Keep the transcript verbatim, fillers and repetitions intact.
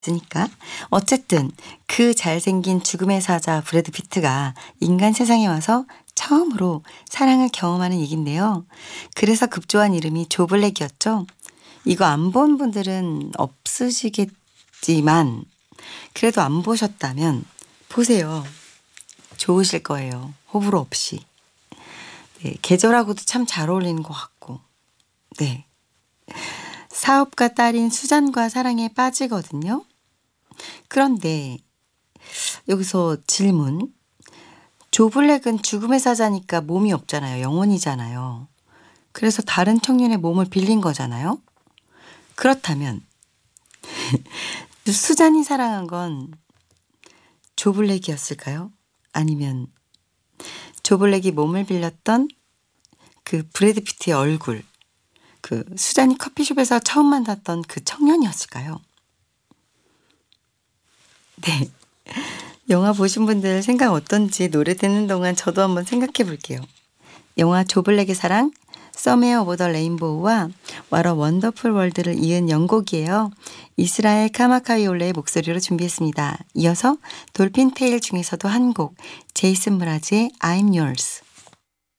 있으니까. 어쨌든 그 잘생긴 죽음의 사자 브래드 피트가 인간 세상에 와서 처음으로 사랑을 경험하는 얘긴데요. 그래서 급조한 이름이 조블랙이었죠. 이거 안 본 분들은 없으시겠지만 그래도 안 보셨다면 보세요. 좋으실 거예요. 호불호 없이. 네, 계절하고도 참 잘 어울리는 것 같고. 네. 사업가 딸인 수잔과 사랑에 빠지거든요. 그런데 여기서 질문. 조블랙은 죽음의 사자니까 몸이 없잖아요. 영혼이잖아요. 그래서 다른 청년의 몸을 빌린 거잖아요. 그렇다면 수잔이 사랑한 건 조블랙이었을까요? 아니면 조블랙이 몸을 빌렸던 그 브래드 피트의 얼굴, 그 수잔이 커피숍에서 처음 만났던 그 청년이었을까요? 네. 영화 보신 분들 생각 어떤지 노래 듣는 동안 저도 한번 생각해 볼게요. 영화 조블랙의 사랑, 서메어 오버 더 레인보우와 What a 원더풀 월드를 이은 연곡이에요. 이스라엘 카마카이올레의 목소리로 준비했습니다. 이어서 돌핀 테일 중에서도 한 곡, 제이슨 브라즈의 I'm Yours.